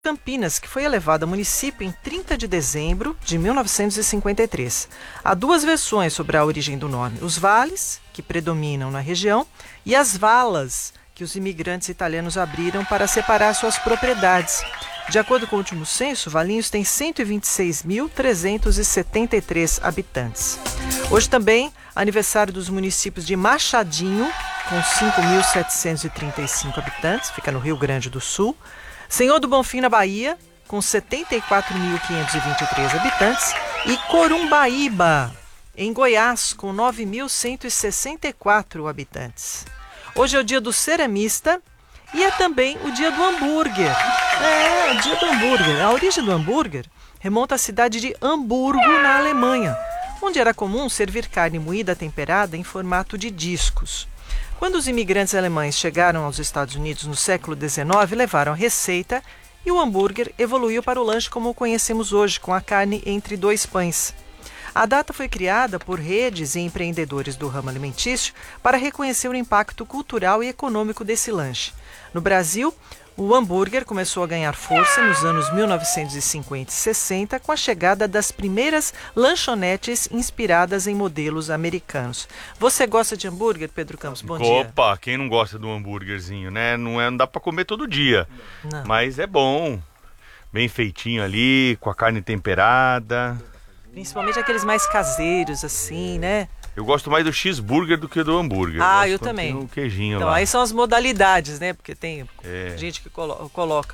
Campinas, que foi elevado a município em 30 de dezembro de 1953. Há duas versões sobre a origem do nome: os vales, que predominam na região, e as valas, que os imigrantes italianos abriram para separar suas propriedades. De acordo com o último censo, Valinhos tem 126.373 habitantes. Hoje também, aniversário dos municípios de Machadinho, com 5.735 habitantes, fica no Rio Grande do Sul. Senhor do Bonfim, na Bahia, com 74.523 habitantes. E Corumbaíba, em Goiás, com 9.164 habitantes. Hoje é o dia do ceramista e é também o dia do hambúrguer. É, o dia do hambúrguer. A origem do hambúrguer remonta à cidade de Hamburgo, na Alemanha, onde era comum servir carne moída temperada em formato de discos. Quando os imigrantes alemães chegaram aos Estados Unidos no século XIX, levaram a receita e o hambúrguer evoluiu para o lanche como o conhecemos hoje, com a carne entre dois pães. A data foi criada por redes e empreendedores do ramo alimentício para reconhecer o impacto cultural e econômico desse lanche. No Brasil, o hambúrguer começou a ganhar força nos anos 1950 e 60 com a chegada das primeiras lanchonetes inspiradas em modelos americanos. Você gosta de hambúrguer, Pedro Campos? Bom dia. Opa, quem não gosta de um hambúrguerzinho, né? Não dá para comer todo dia, Não. Mas é bom. Bem feitinho ali, com a carne temperada. Principalmente aqueles mais caseiros, assim, né? Eu gosto mais do cheeseburger do que do hambúrguer. Ah, Gosto eu quando também. tem o queijinho Então, lá. aí são as modalidades, né? Porque tem gente que coloca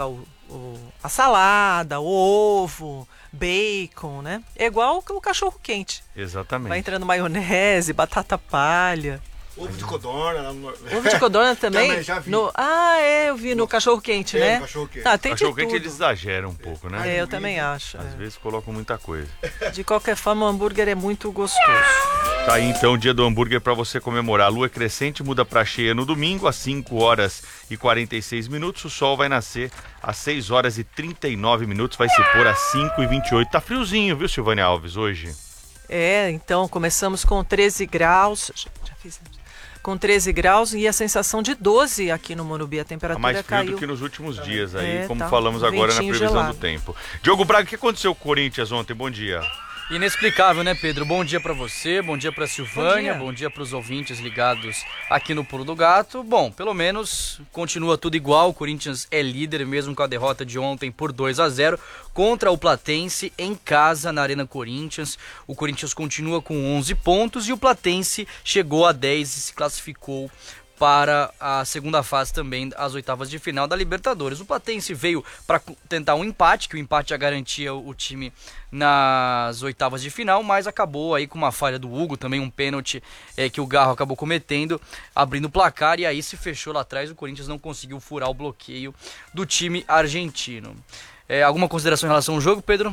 a salada, o ovo, bacon, né? É igual o cachorro quente. Exatamente. Vai entrando maionese, batata palha. Ovo de codorna. Ovo de codorna também? Também, já vi. Eu vi no cachorro quente, né? No cachorro quente. Ah, tem de Cachorro quente tudo. eles exageram um pouco, né? Eu também acho. Às vezes colocam muita coisa. De qualquer forma, o hambúrguer é muito gostoso. Tá aí então o dia do hambúrguer para você comemorar. A lua crescente muda para cheia no domingo às 5 horas e 46 minutos. O sol vai nascer às 6 horas e 39 minutos. Vai se pôr às 5h28. Tá friozinho, viu, Silvânia Alves, hoje? Então começamos com 13 graus. Já fizemos. Com 13 graus e a sensação de 12 aqui no Morumbi. A temperatura Tá mais frio caiu. do que nos últimos dias aí, como tá. falamos agora na Ventinho previsão gelado. do tempo. Diogo Braga, o que aconteceu com o Corinthians ontem? Bom dia. Inexplicável, né, Pedro? Bom dia pra você, bom dia pra Silvânia, Bom dia. bom dia pros ouvintes ligados aqui no Pulo do Gato. Bom, pelo menos continua tudo igual, o Corinthians é líder mesmo com a derrota de ontem por 2-0 contra o Platense em casa na Arena Corinthians. O Corinthians continua com 11 pontos e o Platense chegou a 10 e se classificou para a segunda fase também, as oitavas de final da Libertadores. O Platense veio para tentar um empate, que o empate já garantia o time nas oitavas de final, mas acabou aí com uma falha do Hugo, também um pênalti que o Garro acabou cometendo, abrindo o placar, e aí se fechou lá atrás. O Corinthians não conseguiu furar o bloqueio do time argentino. Alguma consideração em relação ao jogo, Pedro?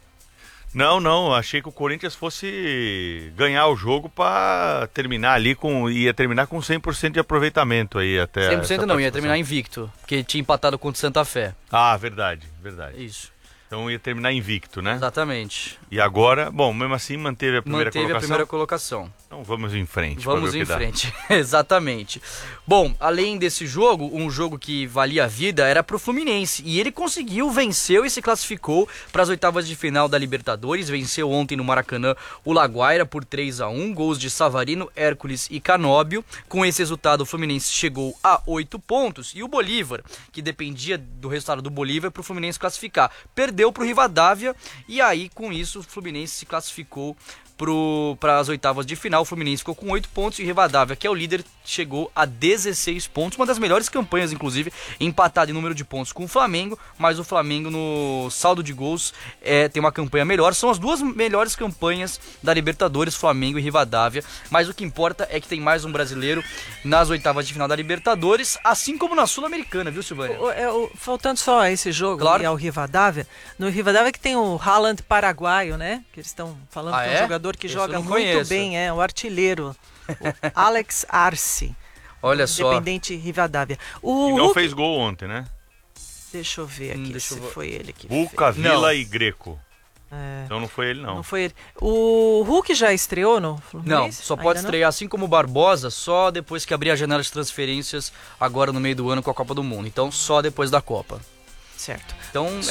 Não, achei que o Corinthians fosse ganhar o jogo para terminar ali ia terminar com 100% de aproveitamento aí até. 100% não, ia participação. terminar invicto, porque tinha empatado contra o Santa Fé. Ah, verdade. Isso, Então ia terminar invicto, né? exatamente. E agora, bom, mesmo assim manteve a primeira Manteve colocação. a primeira colocação. Então vamos em frente. pra ver Vamos o que em dá. frente, exatamente. Bom, além desse jogo, um jogo que valia a vida era pro Fluminense. E ele conseguiu, venceu e se classificou para as oitavas de final da Libertadores. Venceu ontem no Maracanã o Laguaira por 3-1, gols de Savarino, Hércules e Canóbio. Com esse resultado, o Fluminense chegou a 8 pontos. E o Bolívar, que dependia do resultado do Bolívar para o Fluminense classificar, perdeu pro Rivadavia. E aí, com isso, o Fluminense se classificou para as oitavas de final. O Fluminense ficou com 8 pontos e Rivadavia, que é o líder, chegou a 16 pontos, uma das melhores campanhas, inclusive, empatado em número de pontos com o Flamengo, mas o Flamengo no saldo de gols tem uma campanha melhor. São as duas melhores campanhas da Libertadores, Flamengo e Rivadavia, mas o que importa é que tem mais um brasileiro nas oitavas de final da Libertadores, assim como na Sul-Americana, viu, Silvânia? Faltando só esse jogo, Claro. e ao Rivadavia. No Rivadavia que tem o Haaland paraguaio, né? Que eles estão falando que é um jogador que Esse joga eu não muito conheço. bem, o artilheiro, o Alex Arce. Olha só. Independente Rivadavia. E O não Hulk- fez gol ontem, né? Deixa eu ver aqui deixa eu se ver. foi ele que Buca, fez. Vila Não. e Greco. Então não foi ele, não. Não foi ele. O Hulk já estreou no Não, Fluminense? só pode Ainda não? estrear assim como o Barbosa, só depois que abrir a janela de transferências agora no meio do ano com a Copa do Mundo. Então só depois da Copa. Certo. Então